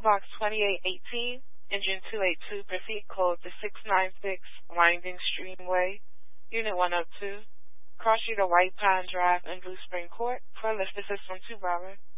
Box 2818, Engine 282, proceed code to 696 Winding Streamway, Unit 102, Cross Street of White Pine Drive in Blue Spring Court, for a lift assist from 2 Broward.